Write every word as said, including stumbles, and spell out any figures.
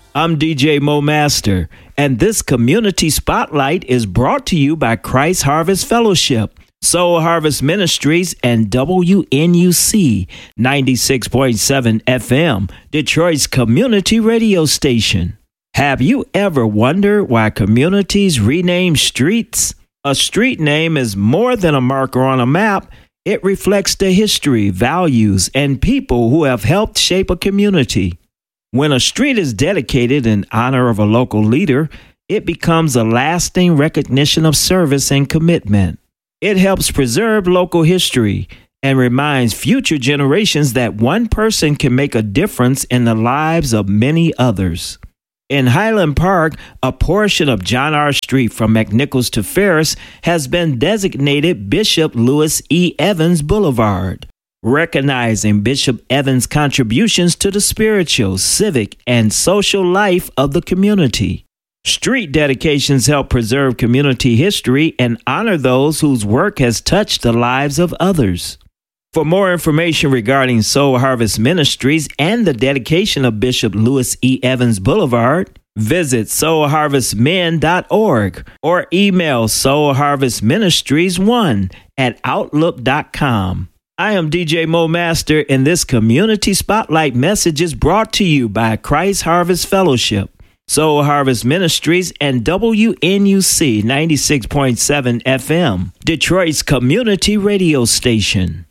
I'm D J Mo Master, and this Community Spotlight is brought to you by Christ Harvest Fellowship, Soul Harvest Ministries, and W N U C ninety-six point seven F M, Detroit's community radio station. Have you ever wondered why communities rename streets? A street name is more than a marker on a map. It reflects the history, values, and people who have helped shape a community. When a street is dedicated in honor of a local leader, it becomes a lasting recognition of service and commitment. It helps preserve local history and reminds future generations that one person can make a difference in the lives of many others. In Highland Park, a portion of John R. Street from McNichols to Ferris has been designated Bishop Lewis E. Evans Boulevard, recognizing Bishop Evans' contributions to the spiritual, civic, and social life of the community. Street dedications help preserve community history and honor those whose work has touched the lives of others. For more information regarding Soul Harvest Ministries and the dedication of Bishop Lewis E. Evans Boulevard, visit soul harvest men dot org or email soul harvest ministries one at outlook dot com. I am D J Mo Master, and this Community Spotlight message is brought to you by Christ Harvest Fellowship, Soul Harvest Ministries, and W N U C ninety-six point seven F M, Detroit's community radio station.